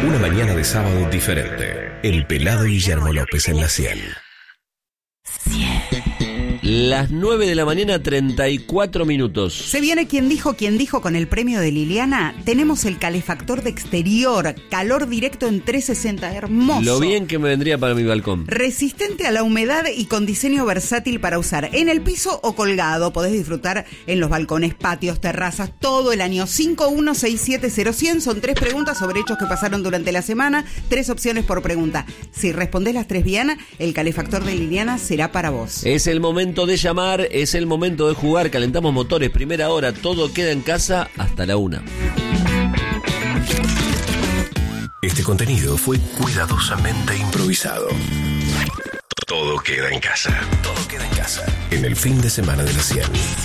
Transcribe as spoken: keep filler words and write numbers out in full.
Una mañana de sábado diferente. El pelado Guillermo López en la cien. Las nueve de la mañana, treinta y cuatro minutos. Se viene quien dijo, quien dijo con el premio de Liliana. Tenemos el calefactor de exterior, calor directo en trescientos sesenta, hermoso. Lo bien que me vendría para mi balcón. Resistente a la humedad y con diseño versátil para usar en el piso o colgado. Podés disfrutar en los balcones, patios, terrazas, todo el año. cinco uno seis siete cero cien son tres preguntas sobre hechos que pasaron durante la semana. Tres opciones por pregunta. Si respondés las tres bien, el calefactor de Liliana será para vos. Es el momento de llamar, es el momento de jugar. Calentamos motores, primera hora, todo queda en casa hasta la una. Este contenido fue cuidadosamente improvisado. Todo queda en casa. Todo queda en casa. En el fin de semana de la cien.